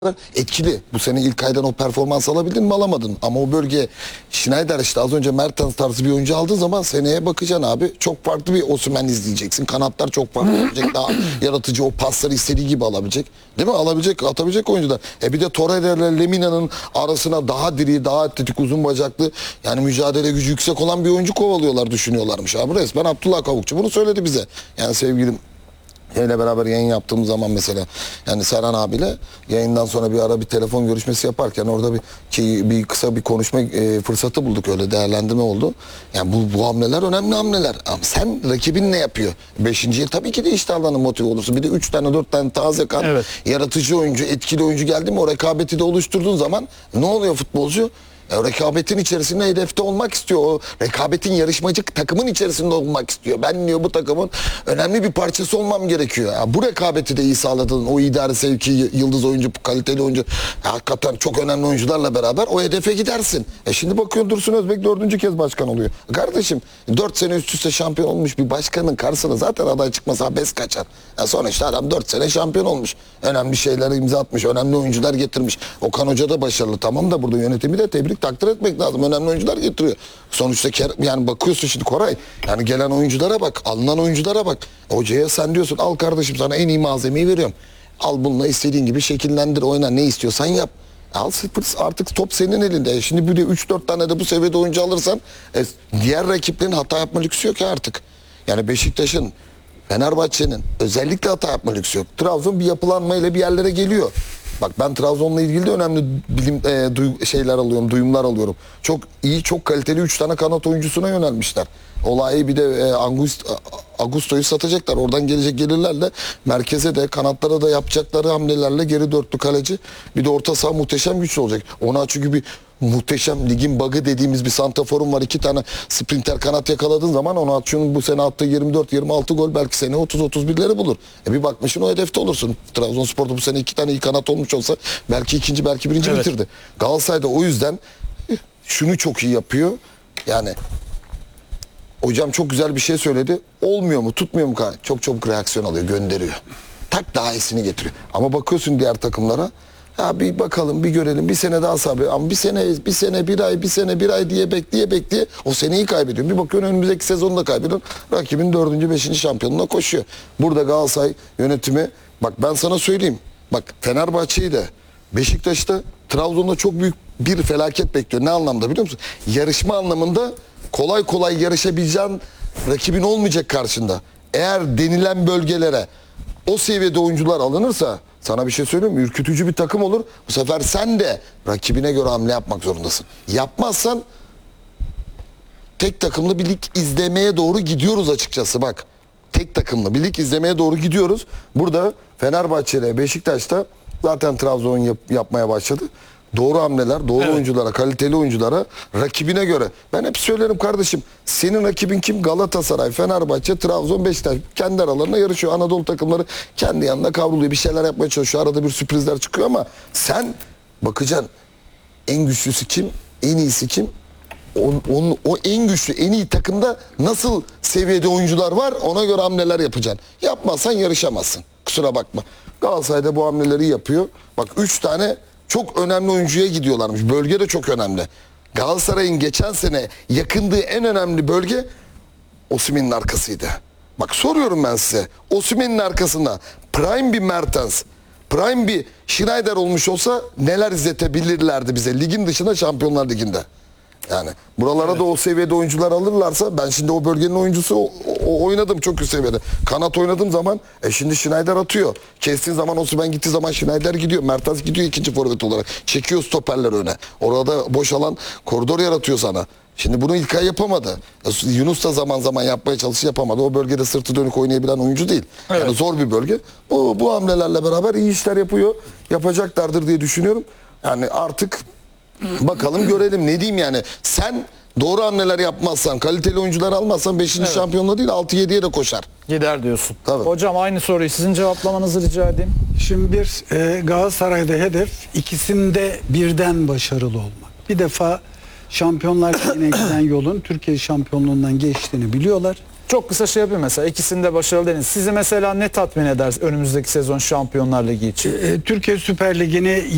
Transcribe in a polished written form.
etkili. Bu sene ilk aydan o performans alabildin mi, alamadın. Ama o bölge Schneider işte az önce Mertens tarzı bir oyuncu aldığı zaman seneye bakacaksın abi. Çok farklı bir Osimhen izleyeceksin. Kanatlar çok farklı olacak. Daha yaratıcı, o pasları istediği gibi alabilecek. Değil mi? Alabilecek, atabilecek oyuncular. Bir de Torreira ile Lemina'nın arasına daha diri, daha atletik, uzun bacaklı, yani mücadele gücü yüksek olan bir oyuncu kovalıyorlar, düşünüyorlarmış abi. Resmen Abdullah Kavukçu bunu söyledi bize. Yani sevgilim ile beraber yayın yaptığımız zaman mesela, yani Serhan abiyle yayından sonra bir ara bir telefon görüşmesi yaparken orada bir kısa bir konuşma fırsatı bulduk, öyle değerlendirme oldu. Yani bu hamleler önemli hamleler. Ama sen rakibin ne yapıyor? 5. yıl tabii ki de iştahlarına motive olursun. Bir de 3 tane 4 tane taze kan, evet, yaratıcı oyuncu, etkili oyuncu geldi mi, o rekabeti de oluşturduğun zaman ne oluyor futbolcu? Rekabetin içerisinde hedefte olmak istiyor. O rekabetin, yarışmacı takımın içerisinde olmak istiyor. Ben diyor bu takımın önemli bir parçası olmam gerekiyor. Ya bu rekabeti de iyi sağladın. O idare sevki, yıldız oyuncu, kaliteli oyuncu, hakikaten çok önemli oyuncularla beraber o hedefe gidersin. Şimdi bakıyorsun Dursun Özbek 4. kez başkan oluyor. Kardeşim 4 sene üst üste şampiyon olmuş bir başkanın karşısına zaten aday çıkmasa abes kaçar. Sonuçta adam 4 sene şampiyon olmuş. Önemli şeylere imza atmış. Önemli oyuncular getirmiş. Okan Hoca da başarılı. Tamam da burada yönetimi de takdir etmek lazım. Önemli oyuncular getiriyor. Sonuçta yani bakıyorsun şimdi Koray, yani gelen oyunculara bak, alınan oyunculara bak. Hocaya sen diyorsun al kardeşim, sana en iyi malzemeyi veriyorum. Al bununla istediğin gibi şekillendir, oyna, ne istiyorsan yap. Al artık top senin elinde. Şimdi bir de 3-4 tane de bu seviyede oyuncu alırsan diğer rakiplerin hata yapma lüksü yok ya artık. Yani Beşiktaş'ın, Fenerbahçe'nin özellikle hata yapma lüksü yok. Trabzon bir yapılanmayla bir yerlere geliyor. Bak ben Trabzon'la ilgili de önemli şeyler alıyorum, duyumlar alıyorum. Çok iyi, çok kaliteli 3 tane kanat oyuncusuna yönelmişler. Olayı bir de Augusto'yu satacaklar. Oradan gelecek gelirlerle merkeze de kanatlara da yapacakları hamlelerle geri dörtlü kaleci. Bir de orta saha muhteşem güçlü olacak. Ona çünkü bir muhteşem ligin bug'ı dediğimiz bir santraforum var. 2 tane sprinter kanat yakaladığın zaman Onaçu'nun bu sene attığı 24-26 gol belki sene 30-31'leri bulur. Bir bakmışsın o hedefte olursun. Trabzonspor'da bu sene 2 tane iyi kanat olmuş olsa belki ikinci, belki birinci, evet, bitirdi. Galatasaray'da o yüzden şunu çok iyi yapıyor. Yani hocam çok güzel bir şey söyledi. Olmuyor mu, tutmuyor mu? Çok çabuk reaksiyon alıyor, gönderiyor. Tak daha iyisini getiriyor. Ama bakıyorsun diğer takımlara, ya bir bakalım, bir görelim, bir sene daha sabır. Ama bir sene bir ay diye bekleye o seneyi kaybediyor. Bir bakıyorsun önümüzdeki sezonu da kaybediyor. Rakibin 4. 5. şampiyonluğuna koşuyor. Burada Galatasaray yönetimi, bak ben sana söyleyeyim. Bak Fenerbahçe'yi de, Beşiktaş'ta, Trabzon'da çok büyük bir felaket bekliyor. Ne anlamda biliyor musun? Yarışma anlamında kolay kolay yarışabileceğin rakibin olmayacak karşında. Eğer denilen bölgelere o seviyede oyuncular alınırsa, sana bir şey söyleyeyim mi? Ürkütücü bir takım olur. Bu sefer sen de rakibine göre hamle yapmak zorundasın. Yapmazsan tek takımlı bir lig izlemeye doğru gidiyoruz açıkçası bak. Tek takımlı bir lig izlemeye doğru gidiyoruz. Burada Fenerbahçe'de, Beşiktaş'ta zaten Trabzon yapmaya başladı. Doğru hamleler, doğru, evet, oyunculara, kaliteli oyunculara, rakibine göre. Ben hep söylerim kardeşim, senin rakibin kim? Galatasaray, Fenerbahçe, Trabzon, Beşiktaş. Kendi aralarında yarışıyor. Anadolu takımları kendi yanında kavruluyor. Bir şeyler yapmaya çalışıyor. Arada bir sürprizler çıkıyor ama sen bakacaksın en güçlüsü kim? En iyisi kim? O en güçlü, en iyi takımda nasıl seviyede oyuncular var, ona göre hamleler yapacaksın. Yapmazsan yarışamazsın. Kusura bakma. Galatasaray'da bu hamleleri yapıyor. Bak 3 tane çok önemli oyuncuya gidiyorlarmış. Bölge de çok önemli. Galatasaray'ın geçen sene yakındığı en önemli bölge Osimhen'in arkasıydı. Bak soruyorum ben size. Osimhen'in arkasında prime bir Mertens, prime bir Schneider olmuş olsa neler izletebilirlerdi bize ligin dışında, Şampiyonlar Ligi'nde. Yani buralara, evet, da o seviyede oyuncular alırlarsa, ben şimdi o bölgenin oyuncusu oynadım çok üst seviyede. Kanat oynadığım zaman şimdi Schneider atıyor. Kestiğin zaman Osimhen gittiği zaman Schneider gidiyor. Mertens gidiyor ikinci forvet olarak. Çekiyor stoperler öne. Orada boş alan koridor yaratıyor sana. Şimdi bunu İlkay yapamadı. Yunus da zaman zaman yapmaya çalıştı, yapamadı. O bölgede sırtı dönük oynayabilen oyuncu değil. Evet. Yani zor bir bölge. Bu hamlelerle beraber iyi işler yapıyor. Yapacaklardır diye düşünüyorum. Yani artık bakalım görelim, ne diyeyim yani. Sen doğru hamleler yapmazsan, kaliteli oyuncular almazsan 5. Evet, şampiyonluğu değil 6-7'ye de koşar. Gider diyorsun. Tabii. Hocam aynı soruyu sizin cevaplamanızı rica edeyim. Şimdi Galatasaray'da hedef ikisinde birden başarılı olmak. Bir defa Şampiyonlar Ligi'ne giden yolun Türkiye şampiyonluğundan geçtiğini biliyorlar. Çok kısa şey yapayım mesela, ikisinde başarılı dediniz. Sizi mesela ne tatmin eder önümüzdeki sezon Şampiyonlar Ligi için? Türkiye Süper Ligi'ni